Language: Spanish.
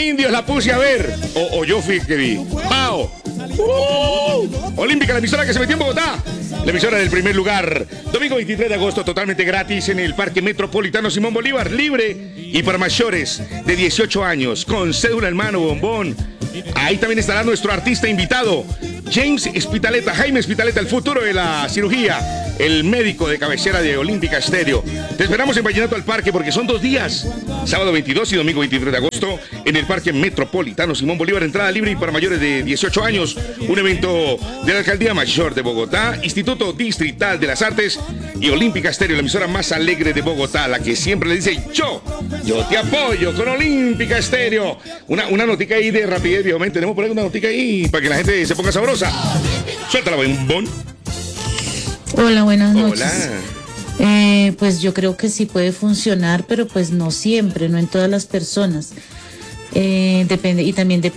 indios la puse a ver. O yo fui el que vi. ¡Pao! Olímpica, la emisora que se metió en Bogotá. La emisora del primer lugar. Domingo 23 de agosto, totalmente gratis en el Parque Metropolitano Simón Bolívar. Libre y para mayores de 18 años. Con cédula en mano, bombón. Ahí también estará nuestro artista invitado, Jaime Spitaleta, el futuro de la cirugía, el médico de cabecera de Olímpica Estéreo. Te esperamos en Vallenato al Parque porque son 2 días, sábado 22 y domingo 23 de agosto, en el Parque Metropolitano Simón Bolívar, entrada libre y para mayores de 18 años. Un evento de la Alcaldía Mayor de Bogotá, Instituto Distrital de las Artes y Olímpica Estéreo, la emisora más alegre de Bogotá, la que siempre le dice yo te apoyo con Olímpica Estéreo. Una notica ahí de rapidez, viejo. Tenemos por ahí una notica ahí para que la gente se ponga sabrosa. Suéltala, bombón. Hola, buenas noches. Hola. Pues yo creo que sí puede funcionar, pero pues no siempre, no en todas las personas. Depende, y también depende